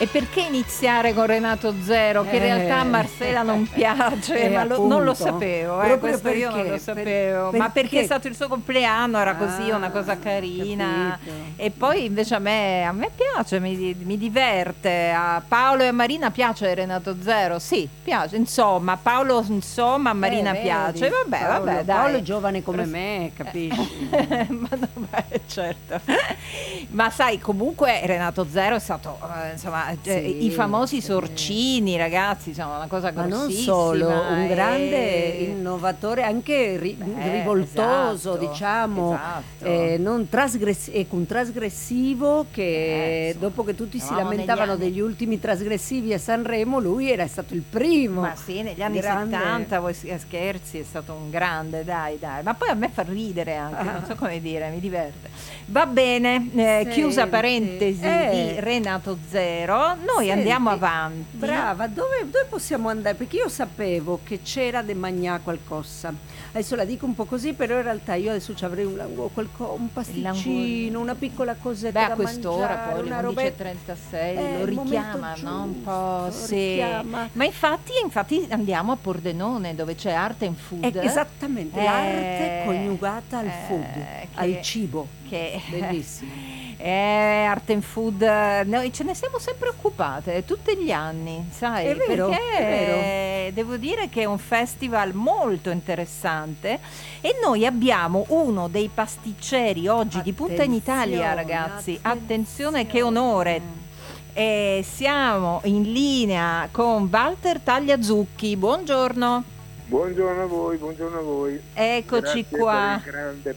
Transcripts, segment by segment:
E perché iniziare con Renato Zero, che in realtà a Marcela non piace, ma non lo sapevo, questo io non lo sapevo, ma perché è stato il suo compleanno, era così una cosa carina, e poi invece a me piace, mi diverte. A Paolo e a Marina piace Renato Zero, sì, piace, insomma, Paolo insomma, a Marina piace, vabbè, dai. Paolo è giovane come me, capisci? Certo. Ma sai, comunque Renato Zero è stato, insomma, i famosi sorcini, ragazzi, insomma, una cosa grossissima. Ma non solo, un grande innovatore, anche rivoltoso, diciamo, non un trasgressivo che dopo che tutti si lamentavano degli ultimi trasgressivi a Sanremo, lui era stato il primo. Ma sì, negli anni 70, voi scherzi, è stato un grande, dai. Ma poi a me fa ridere anche, non so come dire, mi diverte. Va bene, chiusa parentesi di Renato Zero, noi andiamo avanti. Brava, dove possiamo andare? Perché io sapevo che c'era da mangiare qualcosa. Adesso la dico un po' così, però in realtà io adesso ci avrei un pasticcino, una piccola cosetta da mangiare. Beh, a quest'ora poi le 11:36 lo richiama, no? Un po', sì. Ma infatti andiamo a Pordenone, dove c'è Art and Food. Esattamente, l'arte coniugata al food, al cibo. Bellissimo. Art and Food, noi ce ne siamo sempre occupate tutti gli anni, sai? È vero, perché devo dire che è un festival molto interessante e noi abbiamo uno dei pasticceri oggi di punta in Italia, ragazzi. Attenzione, che onore! Siamo in linea con Walter Tagliazucchi. Buongiorno. Buongiorno a voi. Eccoci. Grazie qua. Per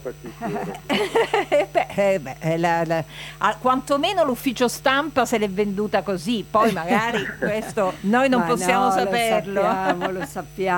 il grande pasticcere. Quantomeno l'ufficio stampa se l'è venduta così, poi magari questo noi non possiamo saperlo. Lo sappiamo.